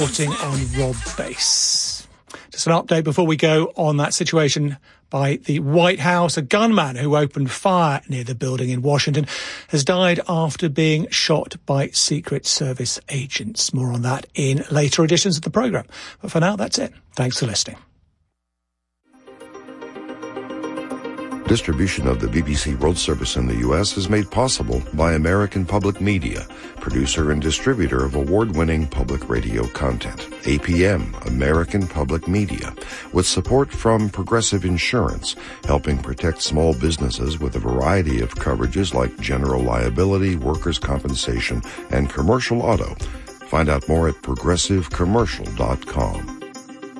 reporting on Rob Bass. Just an update before we go on that situation by the White House. A gunman who opened fire near the building in Washington has died after being shot by Secret Service agents. More on that in later editions of the programme. But for now, that's it. Thanks for listening. Distribution of the BBC World Service in the U.S. is made possible by American Public Media, producer and distributor of award-winning public radio content. APM, American Public Media, with support from Progressive Insurance, helping protect small businesses with a variety of coverages like general liability, workers' compensation, and commercial auto. Find out more at progressivecommercial.com.